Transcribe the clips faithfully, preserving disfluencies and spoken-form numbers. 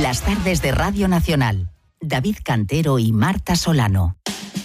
Las tardes de Radio Nacional. David Cantero y Marta Solano.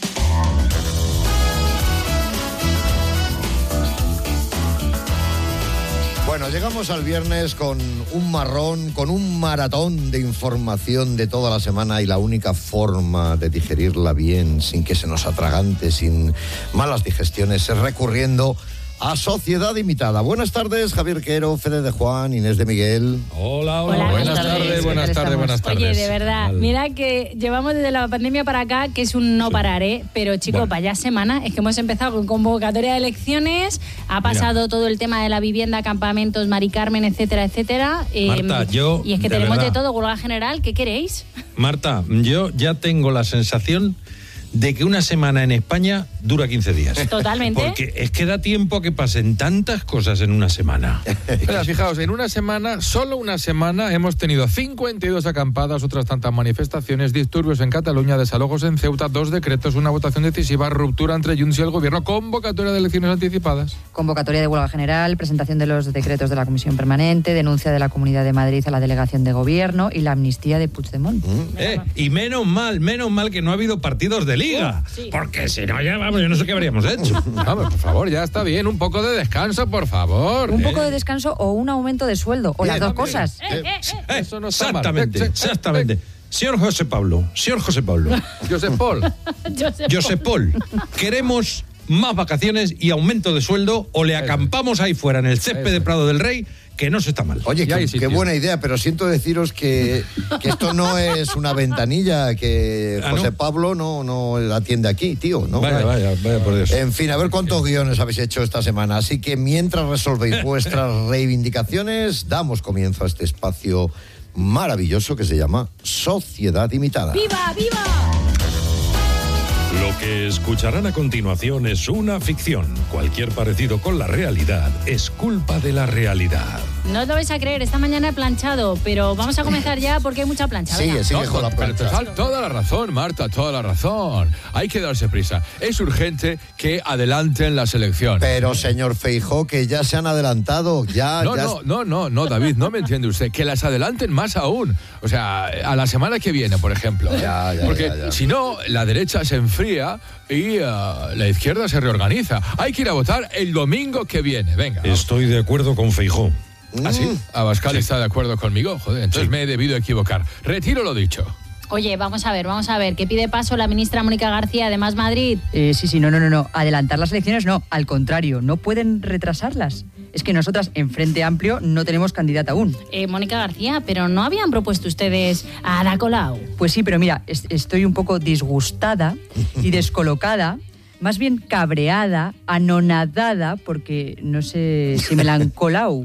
Bueno, llegamos al viernes con un marrón, con un maratón de información de toda la semana, y la única forma de digerirla bien, sin que se nos atragante, sin malas digestiones, es recurriendo a Sociedad Imitada. Buenas tardes, Javier Quero, Fede de Juan, Inés de Miguel. Hola, hola. hola buenas, tardes, tardes, buenas tardes, buenas tardes. Oye, de verdad, mira que llevamos desde la pandemia para acá, que es un no sí. parar, ¿eh? Pero chicos, bueno. vaya semana, es que hemos empezado con convocatoria de elecciones, ha pasado mira. todo el tema de la vivienda, campamentos, Mari Carmen, etcétera, etcétera. Marta, eh, yo... Y es que de tenemos verdad. de todo, huelga general, ¿qué queréis? Marta, yo ya tengo la sensación de que una semana en España dura quince días. Totalmente. Porque es que da tiempo a que pasen tantas cosas en una semana. Pero fijaos, en una semana, solo una semana, hemos tenido cincuenta y dos acampadas, otras tantas manifestaciones, disturbios en Cataluña, desalojos en Ceuta, dos decretos, una votación decisiva, ruptura entre Junts y el gobierno, convocatoria de elecciones anticipadas. Convocatoria de huelga general, presentación de los decretos de la Comisión Permanente, denuncia de la Comunidad de Madrid a la delegación de gobierno y la amnistía de Puigdemont. Mm. Eh, y menos mal, menos mal que no ha habido partidos de liga, uh, sí. porque si no, ya vamos, yo no sé qué habríamos hecho. Vamos, por favor, ya está bien, un poco de descanso, por favor. Un eh. poco de descanso o un aumento de sueldo, o bien, las dos bien. cosas. Eh, eh, eh, Eso no está exactamente, mal. exactamente. Eh, Señor José Pablo, señor José Pablo. Josep Paul. Josep Paul, queremos más vacaciones y aumento de sueldo, o le acampamos ahí fuera en el césped de Prado del Rey, que no se está mal. Oye, qué, qué buena idea, pero siento deciros que, que esto no es una ventanilla, que José ¿Ah, no? Pablo no, no atiende aquí, tío. ¿no? Vaya, vaya, vaya por Dios. En fin, a ver cuántos guiones habéis hecho esta semana. Así que mientras resolvéis vuestras reivindicaciones, damos comienzo a este espacio maravilloso que se llama Sociedad Imitada. ¡Viva, viva! Lo que escucharán a continuación es una ficción. Cualquier parecido con la realidad es culpa de la realidad. No os lo vais a creer, esta mañana he planchado, pero vamos a comenzar ya porque hay mucha plancha. Sigue, sigue no, con la plancha. Pero toda la razón, Marta, toda la razón. Hay que darse prisa. Es urgente que adelanten las elecciones. Pero, señor Feijóo, que ya se han adelantado. Ya, no, ya... no, no, no, no, David, no me entiende usted. Que las adelanten más aún. O sea, a la semana que viene, por ejemplo. Ya, ya, Porque ya, ya. si no, la derecha se enfría y uh, la izquierda se reorganiza. Hay que ir a votar el domingo que viene. Venga. Estoy de acuerdo con Feijóo. ¿Ah, sí? Abascal sí. está de acuerdo conmigo. Joder, entonces sí. me he debido equivocar. Retiro lo dicho. Oye, vamos a ver, vamos a ver. ¿Qué pide paso la ministra Mónica García de Más Madrid? Eh, sí, sí, no, no, no, no. Adelantar las elecciones no. Al contrario, no pueden retrasarlas. Es que nosotras en Frente Amplio no tenemos candidata aún. Eh, Mónica García, ¿pero no habían propuesto ustedes a Ada Colau? Pues sí, pero mira, est- estoy un poco disgustada y descolocada. Más bien cabreada, anonadada, porque no sé si me la han colado.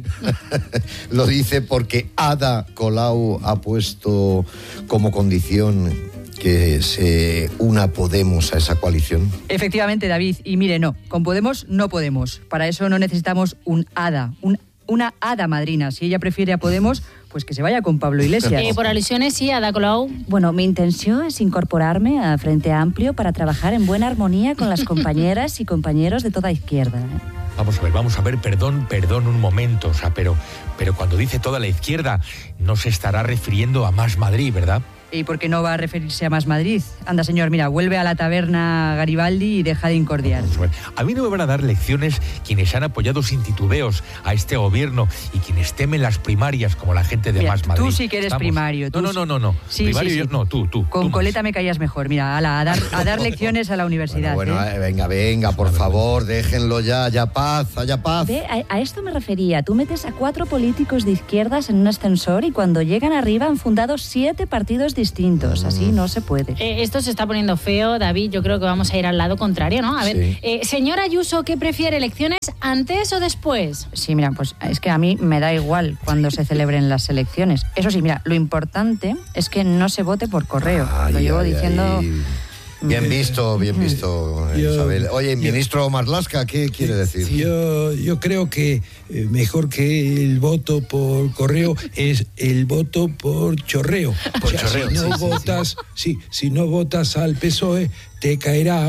Lo dice porque Ada Colau ha puesto como condición que se una Podemos a esa coalición. Efectivamente, David. Y mire, no, con Podemos no podemos. Para eso no necesitamos un hada, un, una hada madrina. Si ella prefiere a Podemos, pues que se vaya con Pablo Iglesias. Eh, por alusiones, sí, Ada Colau. Bueno, mi intención es incorporarme a Frente Amplio para trabajar en buena armonía con las compañeras y compañeros de toda izquierda. Vamos a ver, vamos a ver, perdón, perdón un momento, o sea, pero, pero cuando dice toda la izquierda, no se estará refiriendo a Más Madrid, ¿verdad? ¿Y por qué no va a referirse a Más Madrid? Anda, señor, mira, vuelve a la taberna Garibaldi y deja de incordiar. A mí no me van a dar lecciones quienes han apoyado sin titubeos a este gobierno y quienes temen las primarias como la gente de mira, Más Madrid. Tú sí que eres Estamos... primario. Tú no, no, no, no, no. Sí, primario sí, sí. Yo, no, tú, tú. Con tú coleta más. me caías mejor. Mira, ala, a, dar, a dar lecciones a la universidad. Bueno, bueno ¿eh? venga, venga, por favor, déjenlo ya, ya paz, haya paz. Ve, a, a esto me refería. Tú metes a cuatro políticos de izquierdas en un ascensor y cuando llegan arriba han fundado siete partidos distintos. Mm. Así no se puede. Eh, esto se está poniendo feo, David. Yo creo que vamos a ir al lado contrario, ¿no? A ver, sí. eh, señora Ayuso, ¿qué prefiere, elecciones antes o después? Sí, mira, pues es que a mí me da igual cuando se celebren las elecciones. Eso sí, mira, lo importante es que no se vote por correo. Ay, lo llevo ay, diciendo... Ay. Bien visto, bien visto, yo, Isabel. Oye, yo, ministro Marlaska, ¿qué quiere decir? Yo, yo creo que eh, mejor que el voto por correo es el voto por chorreo. Por o sea, chorreo. Si no sí, votas, sí, sí, si no votas al P S O E, te caerá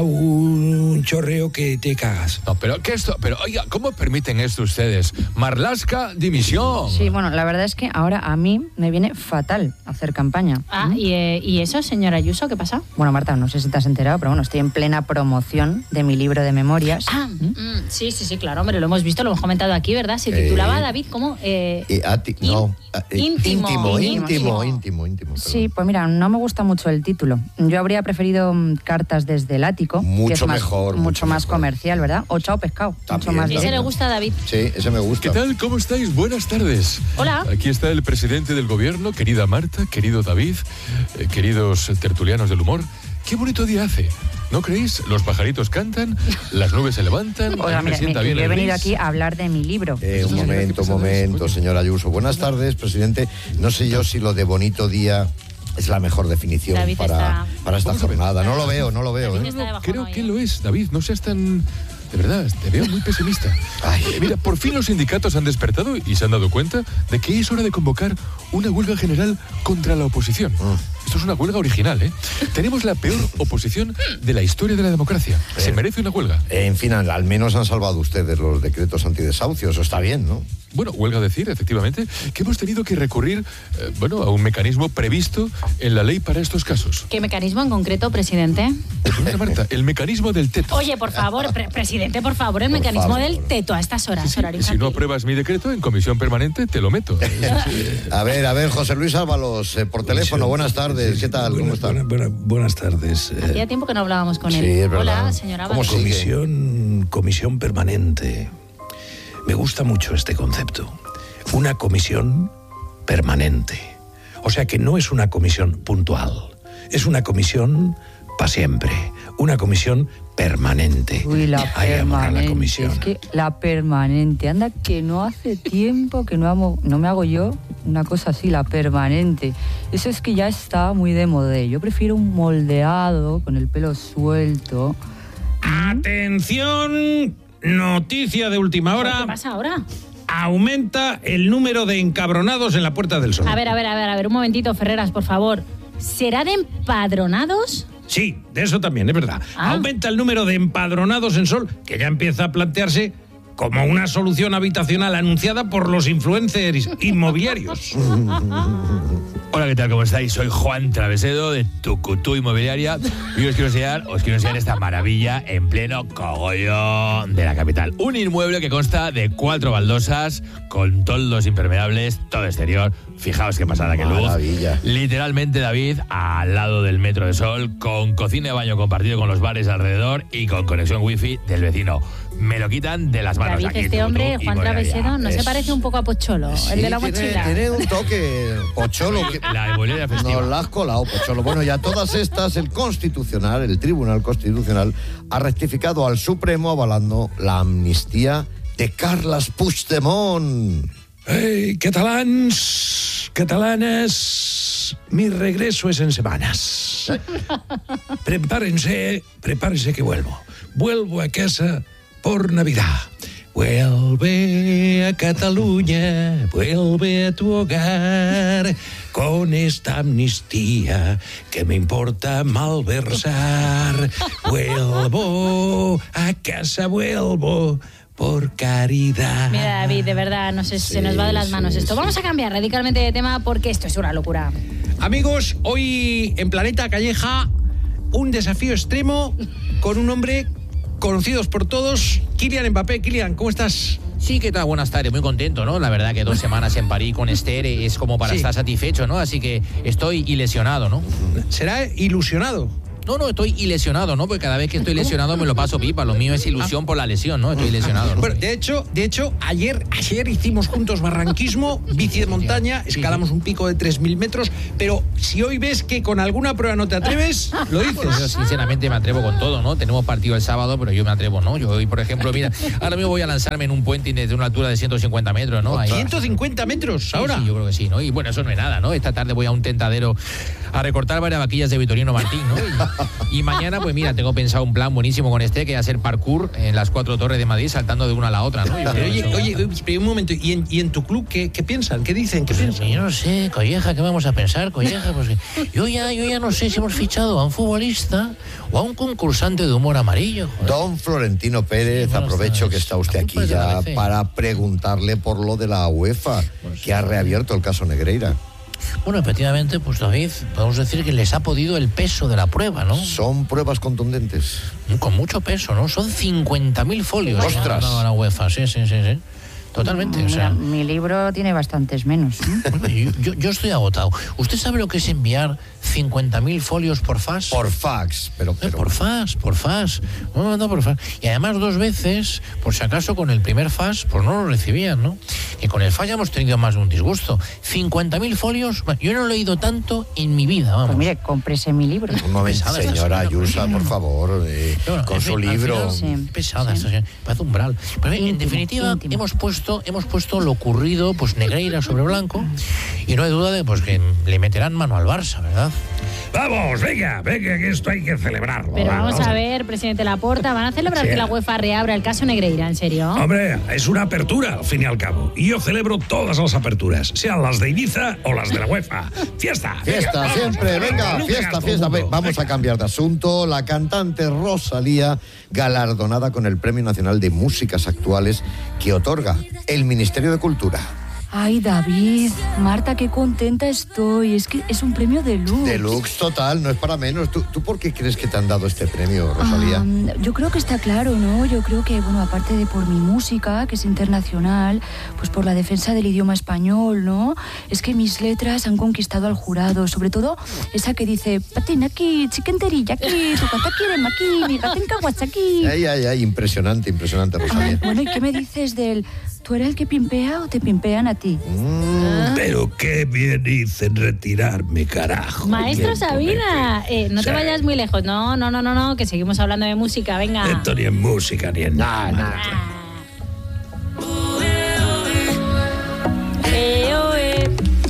un chorreo que te cagas. No, pero ¿qué esto? Pero oiga, ¿cómo permiten esto ustedes? Marlaska, dimisión. Sí, bueno, la verdad es que ahora a mí me viene fatal hacer campaña. Ah, ¿y, eh, ¿y eso, señora Ayuso, qué pasa? Bueno, Marta, no sé si te has enterado, pero bueno, estoy en plena promoción de mi libro de memorias. Ah, ¿Mm? mm, sí, sí, sí, claro, hombre, lo hemos visto, lo hemos comentado aquí, ¿verdad? Se titulaba, Eh, David, ¿cómo? Eh, Eh, a ti- no, eh, íntimo, íntimo, íntimo, íntimo, sí. íntimo, íntimo, perdón. Sí, pues mira, no me gusta mucho el título. Yo habría preferido mm, Cartas desde el ático, Mucho que es más, mejor, mucho, mucho más mejor. comercial, ¿verdad? O Chao Pescado, mucho También, más ese también. le gusta a David. Sí, ese me gusta. ¿Qué tal? ¿Cómo estáis? Buenas tardes. Hola. Aquí está el presidente del gobierno, querida Marta, querido David, eh, queridos tertulianos del humor. Qué bonito día hace. ¿No creéis? Los pajaritos cantan, las nubes se levantan. Oiga, a mí me mira, sienta mira, bien yo he el venido gris. aquí a hablar de mi libro. Eh, un Sí, sí, sí, momento, ¿qué un pasa? momento, señor Ayuso. Buenas tardes, presidente. No sé yo si lo de bonito día es la mejor definición David para, está- para esta jornada. No lo veo, no lo veo. David ¿eh? está de bajón Creo hoy, que ¿eh? lo es, David. No seas tan... De verdad, te veo muy pesimista. Ay. Eh, Mira, por fin los sindicatos han despertado y se han dado cuenta de que es hora de convocar una huelga general contra la oposición. Esto es una huelga original, ¿eh? Tenemos la peor oposición de la historia de la democracia. Se merece una huelga. Eh, En fin, al, al menos han salvado ustedes los decretos antidesahucios. Eso está bien, ¿no? Bueno, huelga decir, efectivamente, que hemos tenido que recurrir, eh, bueno, a un mecanismo previsto en la ley para estos casos. ¿Qué mecanismo en concreto, presidente? Mira, Marta, el mecanismo del teto. Oye, por favor, pre- presidente, por favor, el Por mecanismo favor. del teto a estas horas, Sí, sí, horario y si no infantil. apruebas mi decreto, en comisión permanente te lo meto. A ver, a ver, José Luis Ábalos, eh, por teléfono. Buenas tardes. ¿Qué tal? ¿Cómo Buenas, está? buenas, buenas, buenas tardes. Eh, Hacía tiempo que no hablábamos con él. Sí, es verdad. Hola, señora ¿Cómo Ábalos. sigue? comisión, comisión permanente. Me gusta mucho este concepto. Una comisión permanente. O sea que no es una comisión puntual. Es una comisión para siempre. Una comisión permanente. Uy, la Hay amor a la permanente. comisión. Es que la permanente. Anda, que no hace tiempo que no, amo, no me hago yo una cosa así, la permanente. Eso es que ya está muy de moda. Yo prefiero un moldeado con el pelo suelto. Atención, noticia de última ¿Qué hora. pasa ahora? Aumenta el número de encabronados en la Puerta del Sol. A ver, a ver, a ver, a ver, un momentito, Ferreras, por favor. ¿Será de empadronados? Sí, de eso también, es verdad. Ah. Aumenta el número de empadronados en Sol, que ya empieza a plantearse como una solución habitacional anunciada por los influencers inmobiliarios. Hola, ¿qué tal? ¿Cómo estáis? Soy Juan Travesedo de Tucutú Inmobiliaria y os quiero enseñar, os quiero enseñar esta maravilla en pleno cogollo de la capital. Un inmueble que consta de cuatro baldosas con toldos impermeables, todo exterior. Fijaos qué pasada, qué luz. Maravilla. Literalmente, David, al lado del Metro de Sol, con cocina y baño compartido con los bares alrededor y con conexión wifi del vecino. Me lo quitan de las manos. David, aquí en este Tucutú hombre, Juan Inmobiliaria. Travesedo, ¿no se Es- parece un poco a Pocholo, el de la Sí, tiene- mochila? Tiene, un toque pocholo. Que La inmobiliaria festiva. nos la has colado, pocholo. Bueno, y a todas estas, el Constitucional, el Tribunal Constitucional, ha rectificado al Supremo avalando la amnistía de Carles Puigdemont. Hey, catalans, catalanas, mi regreso es en semanas. Prepárense, prepárense que vuelvo. Vuelvo a casa por Navidad. Vuelve a Cataluña, vuelve a tu hogar con esta amnistía que me importa malversar. Vuelvo a casa, vuelvo por caridad. Mira, David, de verdad, no sé, se nos va de las manos sí, esto. sí. Vamos a cambiar radicalmente de tema porque esto es una locura. Amigos, hoy en Planeta Calleja, un desafío extremo con un hombre conocidos por todos, Kylian Mbappé. Kylian, ¿cómo estás? Sí, ¿qué tal? Buenas tardes, muy contento, ¿no? La verdad que dos semanas en París con Esther es como para Sí. estar satisfecho, ¿no? Así que estoy ilesionado, ¿no? Será ilusionado. No, no, estoy ilesionado, ¿no? Porque cada vez que estoy lesionado me lo paso pipa. Lo mío es ilusión por la lesión, ¿no? Estoy lesionado, ¿no? Bueno, de hecho, de hecho, ayer, ayer hicimos juntos barranquismo, bici de montaña, escalamos un pico de tres mil metros, pero si hoy ves que con alguna prueba no te atreves, lo Pues yo dices. sinceramente me atrevo con todo, ¿no? Tenemos partido el sábado, pero yo me atrevo, ¿no? Yo hoy, por ejemplo, mira, ahora mismo voy a lanzarme en un puente desde una altura de ciento cincuenta metros, ¿no? Ahí- ciento cincuenta metros Sí, ahora. sí, yo creo que sí, ¿no? Y bueno, eso no es nada, ¿no? Esta tarde voy a un tentadero a recortar varias vaquillas de Vitorino Martín, ¿no? Y mañana, pues mira, tengo pensado un plan buenísimo con este, que va a ser parkour en las cuatro torres de Madrid, saltando de una a la otra, ¿no? Yo creo Oye, eso. oye, oye, un momento, ¿y en, y en tu club qué, qué piensan? ¿Qué dicen? ¿Qué piensan? Yo no sé, Colleja, ¿qué vamos a pensar, Colleja? Pues yo ya, yo ya no sé si hemos fichado a un futbolista o a un concursante de humor amarillo. Joder. Don Florentino Pérez, Sí, aprovecho que está usted aquí ya para preguntarle por lo de la UEFA, que ha reabierto el caso Negreira. Bueno, efectivamente, pues David, podemos decir que les ha podido el peso de la prueba, ¿no? Son pruebas contundentes. Con mucho peso, ¿no? Son cincuenta mil folios. ¡Ostras! No, la UEFA, sí, sí, sí, sí. Totalmente, o sea... Mira, mi libro tiene bastantes menos. ¿eh? Yo, yo estoy agotado. ¿Usted sabe lo que es enviar cincuenta mil folios por fax? Por fax, pero... pero... Eh, por fax, por fax. No, no, por fax. Y además dos veces, por si acaso con el primer fax, pues no lo recibían, ¿no? Y con el fax ya hemos tenido más de un disgusto. cincuenta mil folios, yo no lo he leído tanto en mi vida, vamos. Pues mire, cómprese mi libro. Un momento, Pesada esta señora señora, Ayuso, por favor, eh, Bueno, con en su fin, al libro. final, Sí. pesada Sí. esta señora, parece umbral. Pero en Íntimo, definitiva, íntimo. hemos puesto hemos puesto lo ocurrido, pues Negreira sobre blanco, y no hay duda de pues que le meterán mano al Barça, ¿verdad? Vamos, venga, venga, que esto hay que celebrarlo. Pero vamos a ver, presidente Laporta, ¿van a celebrar Sí. que la UEFA reabra el caso Negreira, en serio? Hombre, es una apertura, al fin y al cabo. Y yo celebro todas las aperturas, sean las de Ibiza o las de la UEFA. ¡Fiesta! Fiesta, Venga, siempre, vamos, venga, nunca fiesta, gasto fiesta. mundo. Ve- Vamos a cambiar de asunto. La cantante Rosalía, galardonada con el Premio Nacional de Músicas Actuales que otorga el Ministerio de Cultura. Ay, David, Marta, qué contenta estoy. Es que es un premio deluxe. Deluxe total, no es para menos. ¿Tú, ¿Tú por qué crees que te han dado este premio, Rosalía? Ah, yo creo que está claro, ¿no? Yo creo que, bueno, aparte de por mi música, que es internacional, pues por la defensa del idioma español, ¿no? Es que mis letras han conquistado al jurado, sobre todo esa que dice, patín aquí, chiquenterilla aquí, tu cata quiere aquí, mi gatenca guachaki. Ay, ay, ay, impresionante, impresionante, Rosalía. Bueno, ¿y qué me dices del, tú eres el que pimpea o te pimpean a ti? Pero qué bien hice en retirarme, carajo. Maestro Bien, Sabina, eh, no Sí. te vayas muy lejos. No, no, no, no, no, que seguimos hablando de música, venga. Esto ni en música ni en nada. nada. Eh, oh, eh.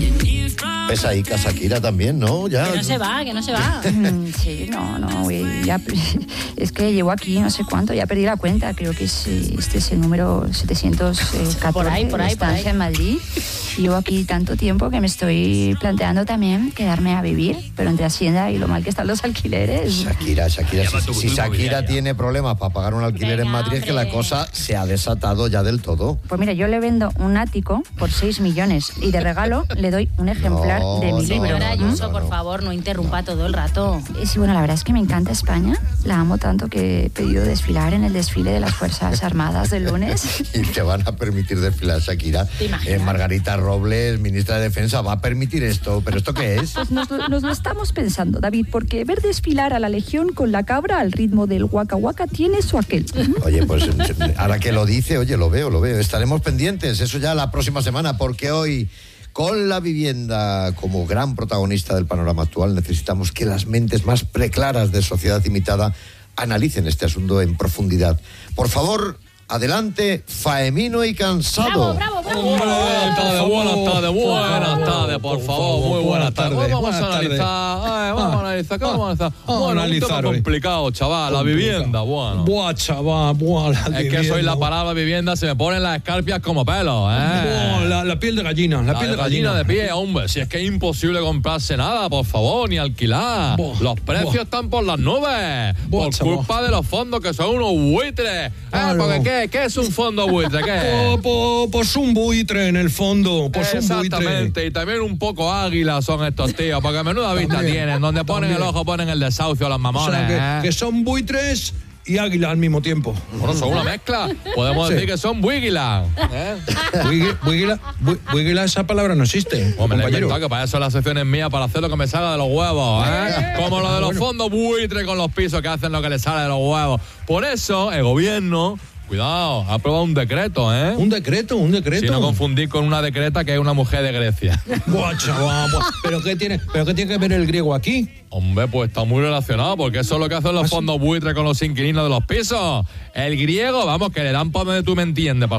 Ves ahí Shakira también, ¿no? Ya. Que no se va, que no se va. Mm, Sí, no, no, güey, ya, es que llevo aquí no sé cuánto, ya perdí la cuenta, creo que es, eh, este es el número setecientos catorce Por ahí, por de ahí, por estancia ahí. en Madrid. Llevo aquí tanto tiempo que me estoy planteando también quedarme a vivir, pero entre Hacienda y lo mal que están los alquileres. Shakira, Shakira, Llama si, tu si cultura Shakira inmobiliaria. tiene problemas para pagar un alquiler Venga, en Madrid, es que la hombre. cosa se ha desatado ya del todo. Pues mira, yo le vendo un ático por seis millones y de regalo le doy un ejemplar No, de mi no, libro. Señora no, Ayuso, no, por no. favor, no interrumpa todo el rato. Y sí, bueno, la verdad es que me encanta España. La amo tanto que he pedido desfilar en el desfile de las Fuerzas Armadas del lunes. Y te van a permitir desfilar, Shakira. ¿Te imaginas? Eh, Margarita Robles, ministra de Defensa, va a permitir esto. ¿Pero esto qué es? Pues nos, lo- nos lo estamos pensando, David, porque ver desfilar a la Legión con la cabra al ritmo del Waka Waka tiene su aquel. Oye, pues ahora que lo dice, oye, lo veo, lo veo. Estaremos pendientes, eso ya la próxima semana, porque hoy, con la vivienda como gran protagonista del panorama actual, necesitamos que las mentes más preclaras de Sociedad Imitada analicen este asunto en profundidad. Por favor, adelante, Faemino y Cansado. Bravo, bravo, bravo. Buenas tardes, buenas tardes, buenas tardes, por favor, muy buenas tardes. tardes, Vamos a buenas tardes. analizar, eh, vamos a analizar, ¿qué vamos a analizar? vamos a Bueno, un analizar tema hoy. complicado, chaval, la vivienda, bueno. Buah, chaval, buah, la Es que vivienda. soy la palabra vivienda, se me ponen las escarpias como pelos, Buah, ¿eh? la, la piel de gallina, la, La piel de de gallina gallina. de pie, hombre, si es que es imposible comprarse nada, por favor, ni alquilar. Buah, Los precios buah. están por las nubes, Buah, por chaval. culpa de los fondos que son unos buitres. ¿Eh? Claro. Porque ¿qué, ¿qué es un fondo buitre? ¿Qué es? Po- po- Pues un buitre en el fondo, pues un buitre. Exactamente, y también un poco águila son estos tíos, porque menuda vista También, tienen, donde ponen también. el ojo ponen el desahucio a los O mamones. sea, que, ¿eh? que son buitres y águila al mismo tiempo. Bueno, son una mezcla, podemos Sí. decir que son buigilas. ¿eh? Buigui- buigila, bu- buigila, esa palabra no existe, Hombre, le he compañero. inventado que para eso la sección es mía, para hacer lo que me salga de los huevos, ¿eh? Como lo de los fondos buitre con los pisos que hacen lo que les sale de los huevos. Por eso, el gobierno, cuidado, ha aprobado un decreto, ¿eh? Un decreto, un decreto. Si no confundir con una decreta que es una mujer de Grecia. Buah, chaval, buah. ¿Pero qué tiene, pero qué tiene que ver el griego aquí? Hombre, pues está muy relacionado, porque eso es lo que hacen los ¿Ah, sí? fondos buitres con los inquilinos de los pisos. El griego, vamos, que le dan para donde tú me entiendes,